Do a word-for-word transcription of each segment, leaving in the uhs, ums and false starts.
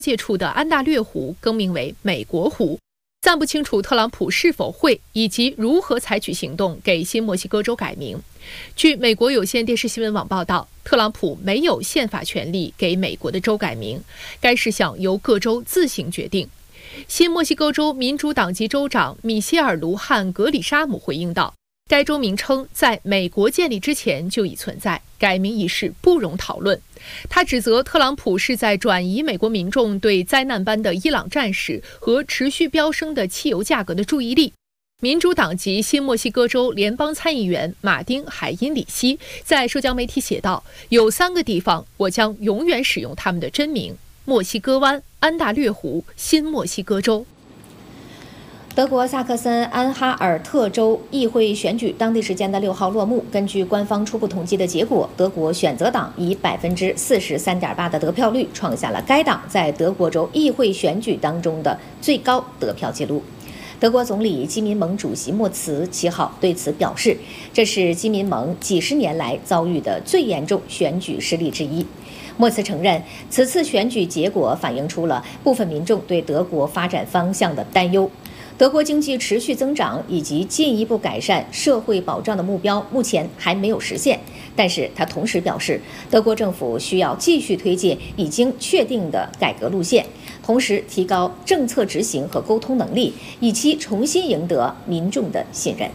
界处的安大略湖更名为美国湖。暂不清楚特朗普是否会以及如何采取行动给新墨西哥州改名。据美国有线电视新闻网报道，特朗普没有宪法权利给美国的州改名，该事项由各州自行决定。新墨西哥州民主党籍州长米歇尔·卢汉·格里沙姆回应道，该州名称在美国建立之前就已存在，改名一事不容讨论。他指责特朗普是在转移美国民众对灾难般的伊朗战事和持续飙升的汽油价格的注意力。民主党籍新墨西哥州联邦参议员马丁·海因里希在社交媒体写道，有三个地方我将永远使用他们的真名：墨西哥湾、安大略湖、新墨西哥州。 德国萨克森安哈尔特州议会选举当地时间的六号落幕。根据官方初步统计的结果，德国选择党以百分之四十三点八的得票率，创下了该党在德国州议会选举当中的最高得票记录。德国总理基民盟主席默茨七号对此表示，这是基民盟几十年来遭遇的最严重选举失利之一。默茨承认，此次选举结果反映出了部分民众对德国发展方向的担忧。德国经济持续增长以及进一步改善社会保障的目标目前还没有实现，但是他同时表示，德国政府需要继续推进已经确定的改革路线，同时提高政策执行和沟通能力，以期重新赢得民众的信任。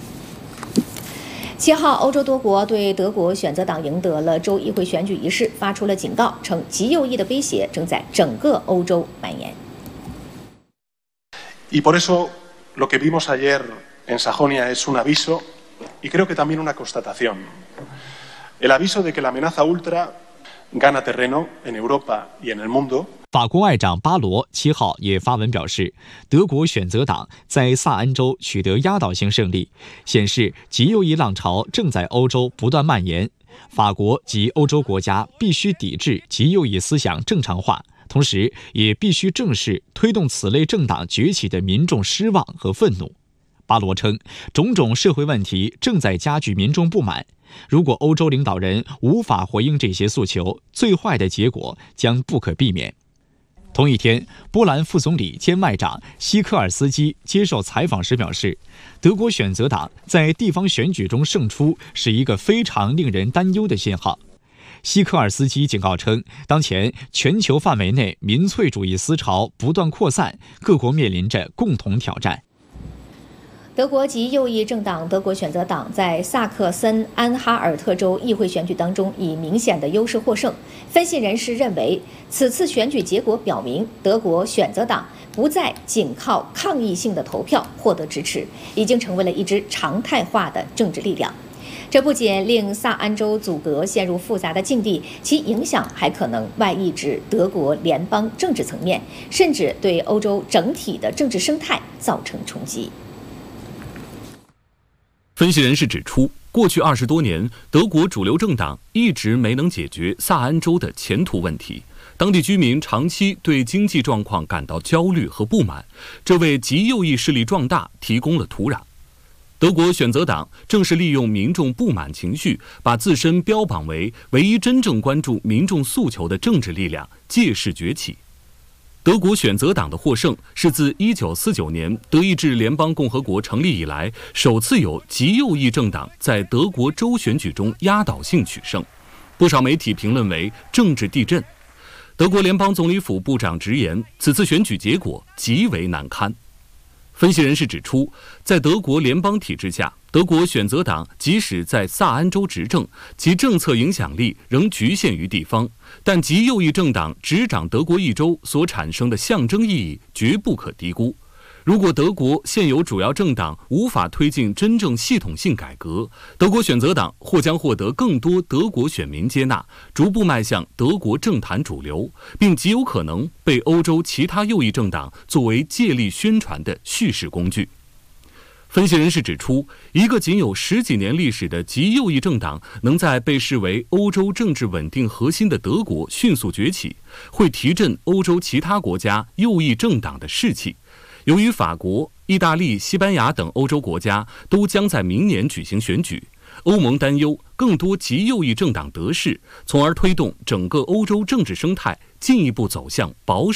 七号，欧洲多国对德国选择党赢得了州议会选举一事发出了警告，称极右翼的威胁正在整个欧洲蔓延。 Y por eso lo que vimos ayer en Sajonia es un aviso y creo que también una constatación. El aviso de que la amenaza ultra gana terreno en Europa y en el mundo. 法国外长巴罗七号也发文表示，德国选择党在萨恩州取得压倒性胜利，显示极右翼浪潮正在欧洲不断蔓延。法国及欧洲国家必须抵制极右翼思想正常化。同时也必须正视推动此类政党崛起的民众失望和愤怒。巴罗称，种种社会问题正在加剧民众不满。如果欧洲领导人无法回应这些诉求，最坏的结果将不可避免。同一天，波兰副总理兼外长希科尔斯基接受采访时表示，德国选择党在地方选举中胜出是一个非常令人担忧的信号。希科尔斯基警告称，当前全球范围内民粹主义思潮不断扩散，各国面临着共同挑战。 德国极右翼政党德国选择党在萨克森安哈尔特州议会选举当中以明显的优势获胜。分析人士认为，此次选举结果表明，德国选择党不再仅靠抗议性的投票获得支持，已经成为了一支常态化的政治力量。这不仅令萨安州阻隔陷入复杂的境地，其影响还可能外溢至德国联邦政治层面，甚至对欧洲整体的政治生态造成冲击。 分析人士指出，过去二十多年，德国主流政党一直没能解决萨安州的前途问题，当地居民长期对经济状况感到焦虑和不满，这为极右翼势力壮大提供了土壤。德国选择党正是利用民众不满情绪，把自身标榜为唯一真正关注民众诉求的政治力量，借势崛起。德国选择党的获胜是自一九四九年德意志联邦共和国成立以来，首次有极右翼政党在德国州选举中压倒性取胜，不少媒体评论为政治地震。德国联邦总理府部长直言，此次选举结果极为难堪。分析人士指出，在德国联邦体制下，德国选择党即使在萨安州执政，其政策影响力仍局限于地方，但极右翼政党执掌德国一州所产生的象征意义绝不可低估。如果德国现有主要政党无法推进真正系统性改革，德国选择党或将获得更多德国选民接纳，逐步迈向德国政坛主流，并极有可能被欧洲其他右翼政党作为借力宣传的叙事工具。分析人士指出，一个仅有十几年历史的极右翼政党能在被视为欧洲政治稳定核心的德国迅速崛起，会提振欧洲其他国家右翼政党的士气。由于法国、意大利、西班牙等欧洲国家都将在明年举行选举，欧盟担忧更多极右翼政党得势，从而推动整个欧洲政治生态进一步走向保守